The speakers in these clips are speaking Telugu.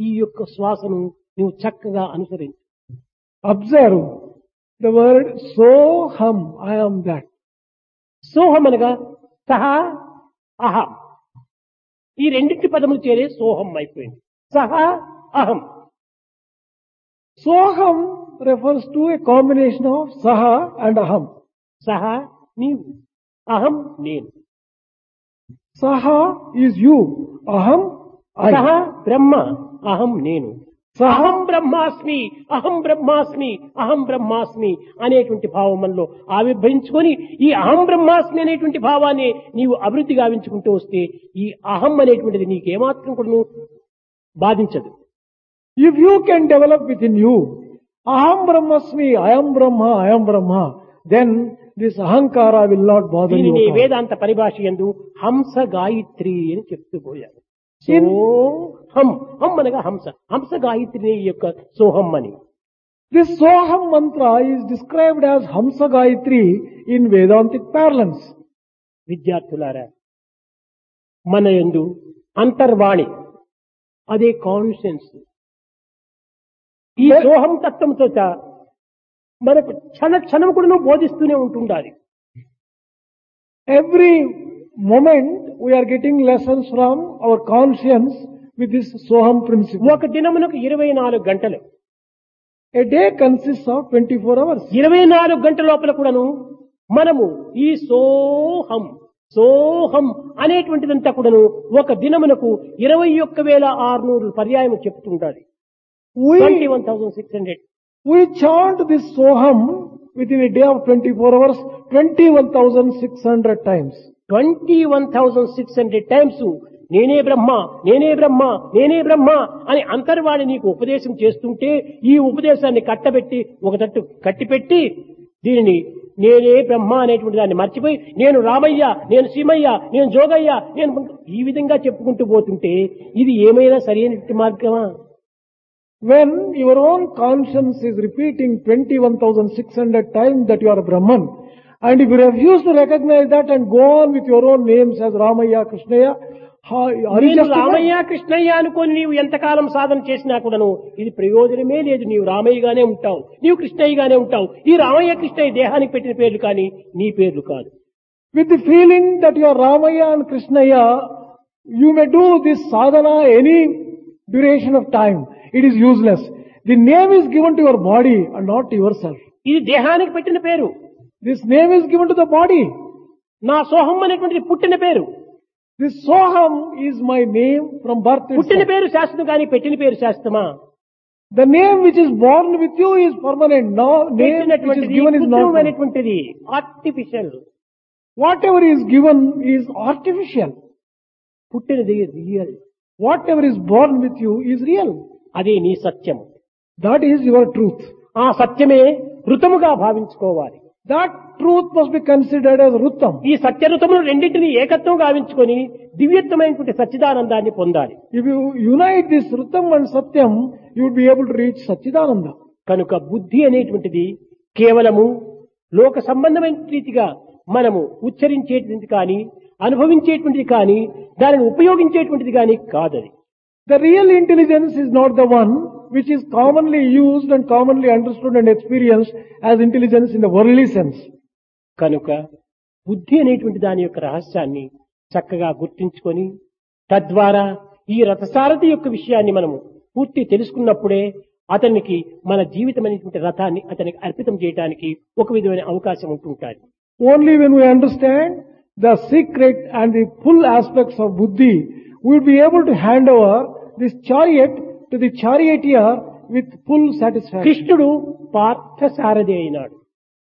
ఈ యొక్క శ్వాసను నువ్వు చక్కగా అనుసరించు. Observe the word soham, I am that. సోహం అనగా సహ అహం, ఈ రెండింటి పదములు చేరే సోహం అయిపోయింది. సహ అహం. Soham refers to a combination of saha and aham. సహ నీవు, అహం నేను. Saha is you, aham సహ I. బ్రహ్మ, అహం నేను. Saha, అహం బ్రహ్మాస్మి, అహం బ్రహ్మాస్మి, అహం బ్రహ్మాస్మి అనేటువంటి భావం మనలో ఆవిర్భవించుకొని ఈ అహం బ్రహ్మాస్మి అనేటువంటి భావాన్ని నీవు అభివృద్ధి గావించుకుంటూ వస్తే ఈ అహం అనేటువంటిది నీకేమాత్రం కూడా బాధించదు. if you can develop within you, aham brahmasmi, I am Brahma, then this ahankara will not bother you దీనిని at all. వేదాంత పరిభాష యందు హంస గాయత్రి అని చెప్తూ పోయారు. In- సోహం, హం అనగా హంస, హంస గాయత్రి యొక్క సోహం అని. This Soham mantra is described as Hamsa Gayatri in Vedantic parlance. విద్యార్థులారా, మన యందు అంతర్వాణి అదే కాన్షియన్స్ ఈ సోహం తత్వంతో మనకు క్షణ క్షణం కూడా బోధిస్తూనే ఉంటుండాలి. Every moment we are getting lessons from our conscience with this Soham principle. ఒక దినమునకు 24 గంటలు, A day consists of 24 hours. 24 గంటల లోపల కూడాను మనము ఈ సోహం సోహం అనేటువంటిదంతా కూడాను ఒక దినమునకు 21,600 పర్యాయం చెప్తుండాలి. We, 21,600. we chant this Soham within a day of 24 hours 21,600 times. 21,600 times నేనే బ్రహ్మ, నేనే బ్రహ్మ, నేనే బ్రహ్మ అని అంతర్వాణి నీకు ఉపదేశం చేస్తుంటే ఈ ఉపదేశాన్ని కట్టబెట్టి ఒక తట్టు కట్టిపెట్టి దీనిని నేనే బ్రహ్మ అనేటువంటి దాన్ని మర్చిపోయి నేను రామయ్య, నేను సీమయ్య, నేను జోగయ్య, నేను ఈ విధంగా చెప్పుకుంటూ పోతుంటే ఇది ఏమైనా సరైన మార్గమా? When your own conscience is repeating 21,600 times that you are a Brahman, and if you refuse to recognize that and go on with your own names as Ramaya, Krishnaya, are you నేను justified? రామయ్య కృష్ణయ్య అనుకొని నీవు ఎంతకాలం సాధన చేసినా కూడాను ఇది ప్రయోజనమే లేదు. నీవు రామయ్యగానే ఉంటావు, నీవు కృష్ణయ్యగానే ఉంటావు. ఈ రామయ్య కృష్ణయ్య దేహానికి పెట్టిన పేర్లు కానీ నీ పేర్లు కాదు. With the feeling that you are Ramaya and Krishnaya, you may do this sadhana any duration of time. It is useless. The name is given to your body and not to yourself. ఇది దేహానికి పెట్టిన పేరు. This name is given to the body. నా సోహం అనేటువంటిది పుట్టిన పేరు. This Soham is my name from birth పుట్టిన itself. పేరు శాశ్వతం కానీ పెట్టిన పేరు శాశ్వతమా? The name which is born with you is permanent. No name which is పెట్టినటువంటిది given is not permanent. కృత్రిమమైనటువంటిది, artificial. Whatever is given is artificial. పుట్టినది real. Whatever is born with you is real. అదే నీ సత్యం. That is your truth. ఆ సత్యమే ఋతముగా భావించుకోవాలి. That truth must be considered as Rutam. ఈ సత్య ఋతములు రెండింటిని ఏకత్వం గావించుకొని దివ్యత్వమైనటువంటి సచ్చిదానందాన్ని పొందాలి. If you unite this Rutam and Satyam, you would be able to reach Satchidananda. కనుక బుద్ధి అనేటువంటిది కేవలము లోక సంబంధమైన రీతిగా మనము ఉచ్చరించేటువంటిది కానీ అనుభవించేటువంటిది కానీ దానిని ఉపయోగించేటువంటిది కానీ కాదది. The real intelligence is not the one which is commonly used and commonly understood and experienced as intelligence in the worldly sense. కనుక బుద్ధి అనేటువంటి దాని యొక్క రహస్యాన్ని చక్కగా గుర్తించుకొని తద్వారా ఈ రథసారథి యొక్క విషయాన్ని మనము పూర్తి తెలుసుకున్నప్పుడే అతనికి మన జీవితం అనేటువంటి రథాన్ని అతనికి అర్పితం చేయడానికి ఒక విధమైన అవకాశం ఉంటుంటుంది. Only when we understand the secret and the full aspects of Buddhi, we will be able to hand over this chariot to the charioteer with full satisfaction. కృష్ణుడు పార్థసారథి అయినాడు.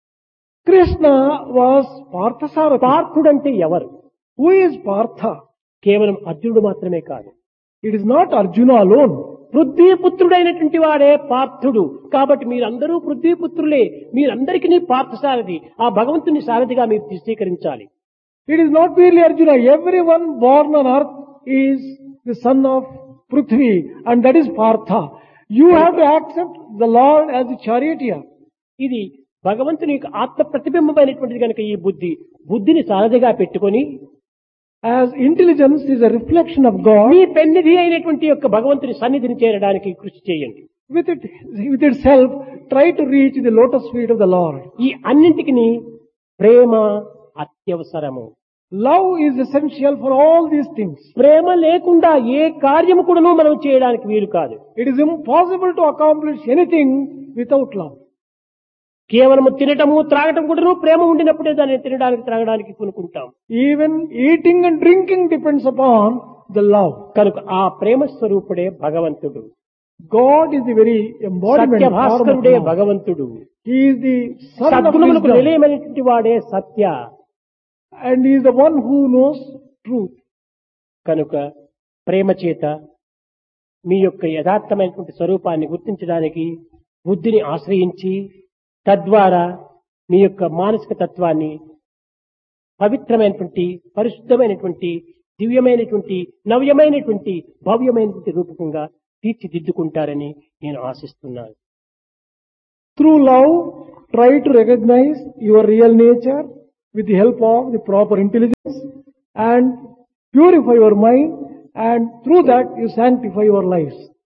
Krishna was Parthasarathi. పార్థుడంటే ఎవరు? Who is Partha? కేవలం అర్జునుడు మాత్రమే కాదు. It is not Arjuna alone. పృథ్వీపుత్రుడైనటువంటి వాడే పార్థుడు. కాబట్టి మీరందరూ పృథ్వీపుత్రులే. మీరందరికీ పార్థసారథి, ఆ భగవంతుని సారథిగా మీరు స్వీకరించాలి. It is not merely Arjuna. Everyone born on earth is the son of Prithvi, and that is Partha. You have to accept the Lord as the charioteer. ఇది భగవంతుని యొక్క ఆత్మ ప్రతిబింబమైనటువంటిది కనుక ఈ బుద్ధిని సారథిగా పెట్టుకొని As intelligence is a reflection of God, మీ పెన్నిధి అయినటువంటి యొక్క భగవంతుని సన్నిధిని చేరడానికి కృషి చేయండి. with itself, try to reach the lotus feet of the Lord. ఈ అన్నింటికి ప్రేమ అత్యవసరము. Love is essential for all these things. ప్రేమ లేకుండా ఏ కార్యము కూడాను మనం చేయడానికి వీలు కాదు. It is impossible to accomplish anything without love. కేవలము తినటము త్రాగటం కూడాను ప్రేమ ఉండినప్పుడే దాన్ని తినడానికి త్రాగడానికి కొనుక్కుంటాం. Even eating and drinking depends upon the love. కనుక ఆ ప్రేమ స్వరూపుడే భగవంతుడు. God is the very embodiment Satya of భాస్కరుడే love. భగవంతుడు. He is the son of సద్గుణములకు wisdom, నిలయమైనటువంటి వాడే సత్య. and he is the one who knows truth. కనుక ప్రేమ చేత మీ యొక్క యథార్థమైనటువంటి స్వరూపాన్ని గుర్తించడానికి బుద్ధిని ఆశ్రయించి తద్వారా మీ యొక్క మానసిక తత్వాన్ని పవిత్రమైనటువంటి పరిశుద్ధమైనటువంటి దివ్యమైనటువంటి నవ్యమైనటువంటి భవ్యమైనటువంటి రూపకంగా తీర్చిదిద్దుకుంటారని నేను ఆశిస్తున్నాను. Through love, try to recognize your real nature with the help of the proper intelligence and purify your mind, and through that you sanctify your lives.